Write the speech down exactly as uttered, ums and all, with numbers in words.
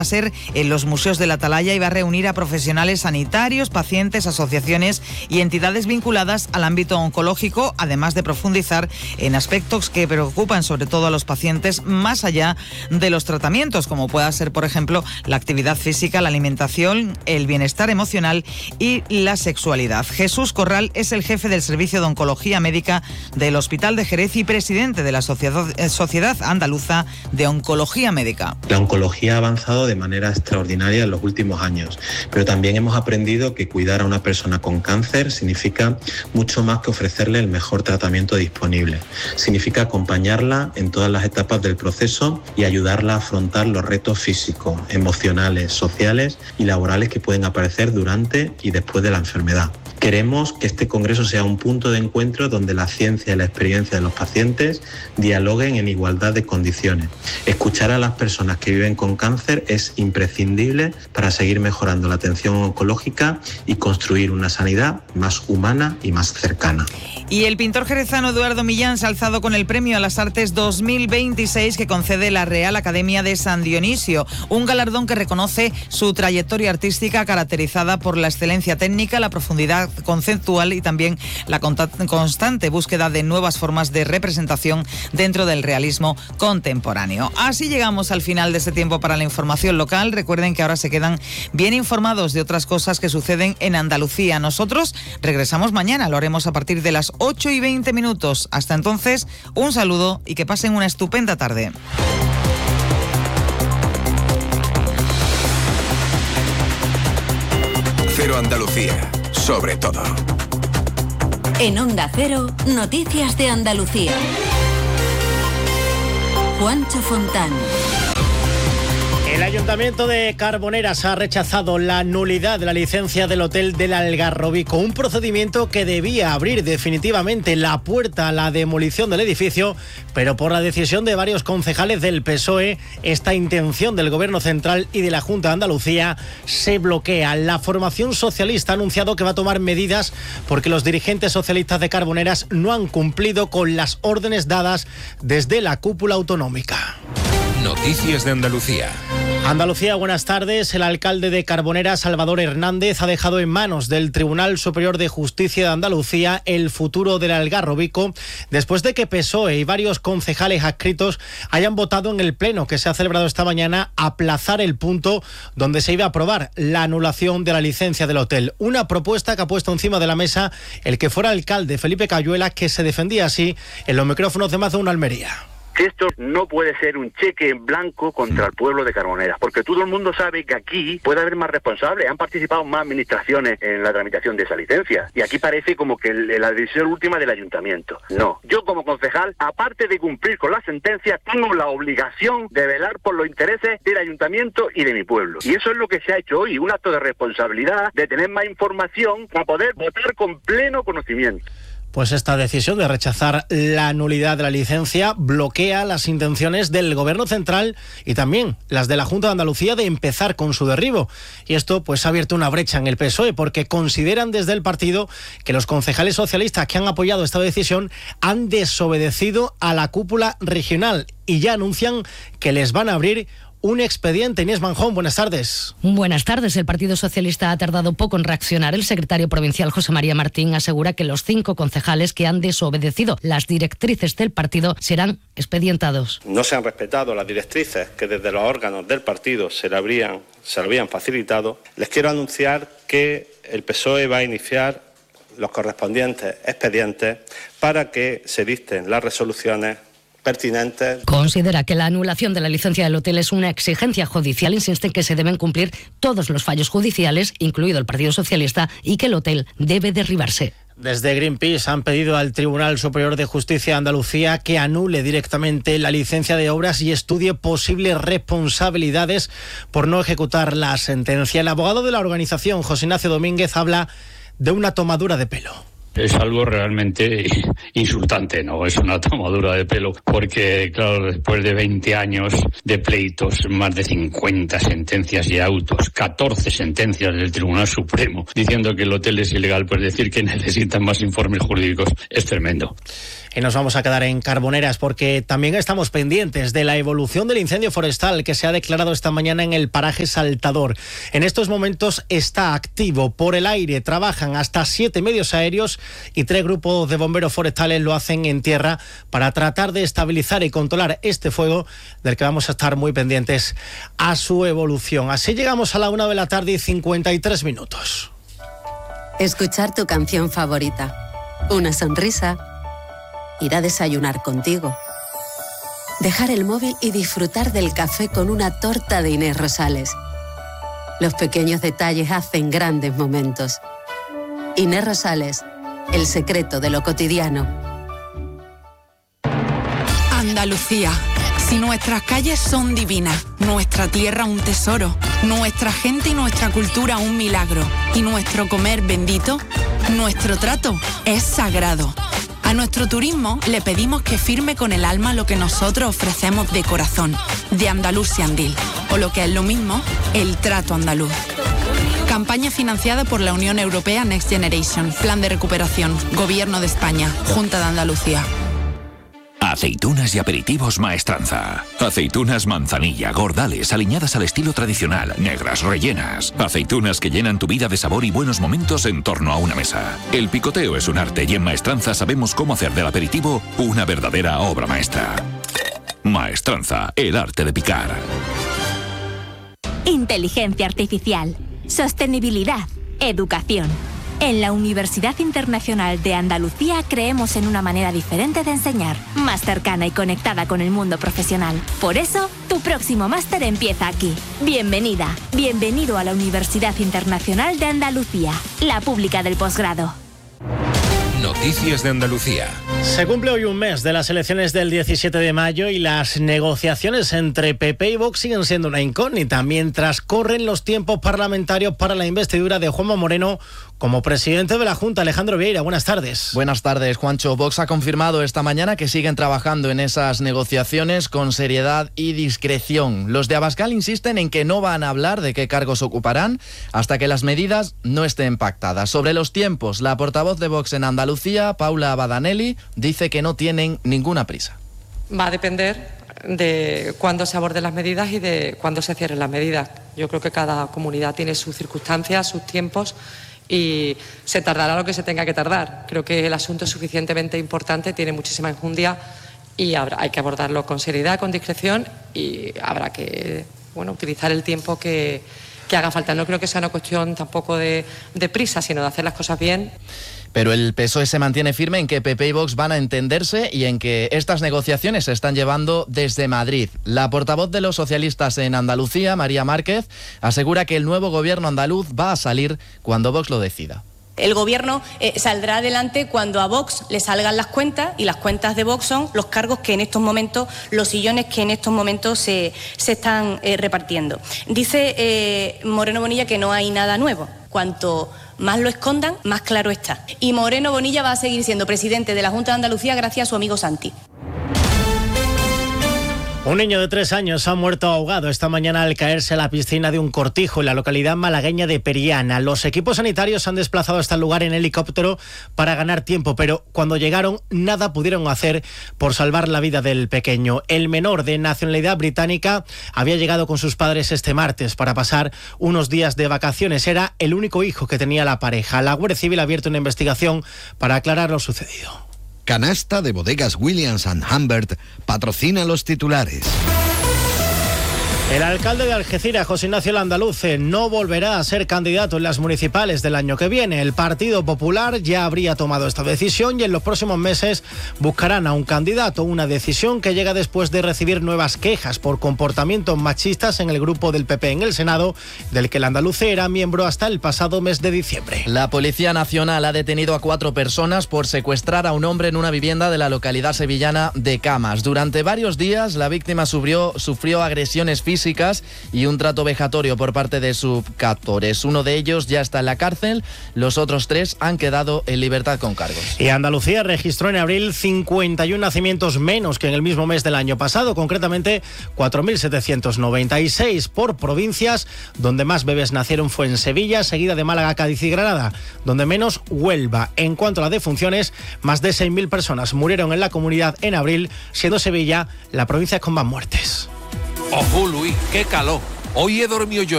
a ser en los museos de la Atalaya y va a reunir a profesionales sanitarios, pacientes, asociaciones y entidades vinculadas al ámbito oncológico, además de profundizar en aspectos que preocupan sobre todo a los pacientes más allá de los tratamientos, como pueda ser, por ejemplo, la actividad física, la alimentación, el bienestar emocional y la sexualidad. Jesús Corral es el jefe del Servicio de Oncología Médica del Hospital de Jerez y presidente de la Sociedad, Sociedad Andaluza de Oncología Médica. La oncología ha avanzado de manera extraordinaria en los últimos años, pero también hemos aprendido que cuidar a una persona con cáncer significa mucho más que ofrecerle el mejor tratamiento disponible. Significa acompañarla en todas las etapas del proceso y ayudarla a afrontar los retos físicos, emocionales, sociales y laborales que pueden aparecer durante y después de la enfermedad. Queremos que este congreso sea un punto de encuentro donde la ciencia y la experiencia de los pacientes dialoguen en igualdad de condiciones. Escuchar a las personas que viven con cáncer es imprescindible para seguir mejorando la atención oncológica y construir una sanidad más humana y más cercana. Y el pintor jerezano Eduardo Millán se ha alzado con el Premio a las Artes dos mil veintiséis que concede la Real Academia de San Dionisio, un galardón que reconoce su trayectoria artística caracterizada por la excelencia técnica, la profundidad conceptual y también la constante búsqueda de nuevas formas de representación dentro del realismo contemporáneo. Así llegamos al final de este tiempo para la información local. Recuerden que ahora se quedan bien informados de otras cosas que suceden en Andalucía. Nosotros regresamos mañana, lo haremos a partir de las ocho y veinte minutos. Hasta entonces, un saludo y que pasen una estupenda tarde. Cero Andalucía, sobre todo. En Onda Cero, noticias de Andalucía. Juancho Fontán. El Ayuntamiento de Carboneras ha rechazado la nulidad de la licencia del Hotel del Algarrobico, un procedimiento que debía abrir definitivamente la puerta a la demolición del edificio, pero por la decisión de varios concejales del P S O E, esta intención del Gobierno Central y de la Junta de Andalucía se bloquea. La formación socialista ha anunciado que va a tomar medidas porque los dirigentes socialistas de Carboneras no han cumplido con las órdenes dadas desde la cúpula autonómica. Noticias de Andalucía. Andalucía, buenas tardes. El alcalde de Carboneras, Salvador Hernández, ha dejado en manos del Tribunal Superior de Justicia de Andalucía el futuro del Algarrobico, después de que P S O E y varios concejales adscritos hayan votado en el pleno que se ha celebrado esta mañana aplazar el punto donde se iba a aprobar la anulación de la licencia del hotel. Una propuesta que ha puesto encima de la mesa el que fuera alcalde, Felipe Cayuela, que se defendía así en los micrófonos de Más de Uno Almería. Esto no puede ser un cheque en blanco contra el pueblo de Carboneras, porque todo el mundo sabe que aquí puede haber más responsables, han participado más administraciones en la tramitación de esa licencia, y aquí parece como que el, la decisión última del ayuntamiento. No, yo como concejal, aparte de cumplir con la sentencia, tengo la obligación de velar por los intereses del ayuntamiento y de mi pueblo, y eso es lo que se ha hecho hoy, un acto de responsabilidad, de tener más información para poder votar con pleno conocimiento. Pues esta decisión de rechazar la nulidad de la licencia bloquea las intenciones del Gobierno Central y también las de la Junta de Andalucía de empezar con su derribo. Y esto pues ha abierto una brecha en el P S O E porque consideran desde el partido que los concejales socialistas que han apoyado esta decisión han desobedecido a la cúpula regional y ya anuncian que les van a abrir un expediente. Inés Manjón, buenas tardes. Buenas tardes. El Partido Socialista ha tardado poco en reaccionar. El secretario provincial José María Martín asegura que los cinco concejales que han desobedecido las directrices del partido serán expedientados. No se han respetado las directrices que desde los órganos del partido se le habrían, se le habían facilitado. Les quiero anunciar que el P S O E va a iniciar los correspondientes expedientes para que se dicten las resoluciones pertinentes. Considera que la anulación de la licencia del hotel es una exigencia judicial. Insiste en que se deben cumplir todos los fallos judiciales, incluido el Partido Socialista, y que el hotel debe derribarse. Desde Greenpeace han pedido al Tribunal Superior de Justicia de Andalucía que anule directamente la licencia de obras y estudie posibles responsabilidades por no ejecutar la sentencia. El abogado de la organización, José Ignacio Domínguez, habla de una tomadura de pelo. Es algo realmente insultante, ¿no? Es una tomadura de pelo, porque, claro, después de veinte años de pleitos, más de cincuenta sentencias y autos, catorce sentencias del Tribunal Supremo, diciendo que el hotel es ilegal, pues decir que necesitan más informes jurídicos es tremendo. Y nos vamos a quedar en Carboneras porque también estamos pendientes de la evolución del incendio forestal que se ha declarado esta mañana en el paraje Saltador. En estos momentos está activo por el aire, trabajan hasta siete medios aéreos y tres grupos de bomberos forestales lo hacen en tierra para tratar de estabilizar y controlar este fuego del que vamos a estar muy pendientes a su evolución. Así llegamos a la una de la tarde y cincuenta y tres minutos. Escuchar tu canción favorita, una sonrisa, ir a desayunar contigo, dejar el móvil y disfrutar del café con una torta de Inés Rosales. Los pequeños detalles hacen grandes momentos. Inés Rosales, el secreto de lo cotidiano. Andalucía. Si nuestras calles son divinas, nuestra tierra un tesoro, nuestra gente y nuestra cultura un milagro, y nuestro comer bendito, nuestro trato es sagrado. A nuestro turismo le pedimos que firme con el alma lo que nosotros ofrecemos de corazón, de Andalucía Andil, o lo que es lo mismo, el trato andaluz. Campaña financiada por la Unión Europea Next Generation, Plan de Recuperación, Gobierno de España, Junta de Andalucía. Aceitunas y aperitivos Maestranza. Aceitunas manzanilla, gordales, aliñadas al estilo tradicional, negras, rellenas. Aceitunas que llenan tu vida de sabor y buenos momentos en torno a una mesa. El picoteo es un arte y en Maestranza sabemos cómo hacer del aperitivo una verdadera obra maestra. Maestranza, el arte de picar. Inteligencia artificial, sostenibilidad, educación. En la Universidad Internacional de Andalucía creemos en una manera diferente de enseñar, más cercana y conectada con el mundo profesional. Por eso, tu próximo máster empieza aquí. Bienvenida, bienvenido a la Universidad Internacional de Andalucía, la pública del posgrado. Noticias de Andalucía. Se cumple hoy un mes de las elecciones del diecisiete de mayo y las negociaciones entre P P y Vox siguen siendo una incógnita mientras corren los tiempos parlamentarios para la investidura de Juanma Moreno como presidente de la Junta. Alejandro Vieira, buenas tardes. Buenas tardes, Juancho. Vox ha confirmado esta mañana que siguen trabajando en esas negociaciones con seriedad y discreción. Los de Abascal insisten en que no van a hablar de qué cargos ocuparán hasta que las medidas no estén pactadas. Sobre los tiempos, la portavoz de Vox en Andalucía, Paula Badanelli, dice que no tienen ninguna prisa. Va a depender de cuándo se aborden las medidas y de cuándo se cierren las medidas. Yo creo que cada comunidad tiene sus circunstancias, sus tiempos y se tardará lo que se tenga que tardar. Creo que el asunto es suficientemente importante, tiene muchísima enjundia y habrá, hay que abordarlo con seriedad, con discreción y habrá que bueno, utilizar el tiempo que, que haga falta. No creo que sea una cuestión tampoco de, de prisa, sino de hacer las cosas bien. Pero el P S O E se mantiene firme en que P P y Vox van a entenderse y en que estas negociaciones se están llevando desde Madrid. La portavoz de los socialistas en Andalucía, María Márquez, asegura que el nuevo gobierno andaluz va a salir cuando Vox lo decida. El gobierno eh, saldrá adelante cuando a Vox le salgan las cuentas y las cuentas de Vox son los cargos que en estos momentos, los sillones que en estos momentos se, se están eh, repartiendo. Dice eh, Moreno Bonilla que no hay nada nuevo. Cuanto más lo escondan, más claro está. Y Moreno Bonilla va a seguir siendo presidente de la Junta de Andalucía gracias a su amigo Santi. Un niño de tres años ha muerto ahogado esta mañana al caerse a la piscina de un cortijo en la localidad malagueña de Periana. Los equipos sanitarios se han desplazado hasta el lugar en helicóptero para ganar tiempo, pero cuando llegaron nada pudieron hacer por salvar la vida del pequeño. El menor de nacionalidad británica había llegado con sus padres este martes para pasar unos días de vacaciones. Era el único hijo que tenía la pareja. La Guardia Civil ha abierto una investigación para aclarar lo sucedido. Canasta de bodegas Williams and Humbert patrocina los titulares. El alcalde de Algeciras, José Ignacio Landaluce, no volverá a ser candidato en las municipales del año que viene. El Partido Popular ya habría tomado esta decisión y en los próximos meses buscarán a un candidato, una decisión que llega después de recibir nuevas quejas por comportamientos machistas en el grupo del P P en el Senado, del que Landaluce era miembro hasta el pasado mes de diciembre. La Policía Nacional ha detenido a cuatro personas por secuestrar a un hombre en una vivienda de la localidad sevillana de Camas. Durante varios días la víctima sufrió, sufrió agresiones físicas físicas y un trato vejatorio por parte de subcaptores. Uno de ellos ya está en la cárcel, los otros tres han quedado en libertad con cargos. Y Andalucía registró en abril cincuenta y uno nacimientos menos que en el mismo mes del año pasado, concretamente cuatro mil setecientos noventa y seis por provincias. Donde más bebés nacieron fue en Sevilla, seguida de Málaga, Cádiz y Granada, donde menos Huelva. En cuanto a las defunciones, más de seis mil personas murieron en la comunidad en abril, siendo Sevilla la provincia con más muertes. Ojo, Luis, qué calor. Hoy he dormido yo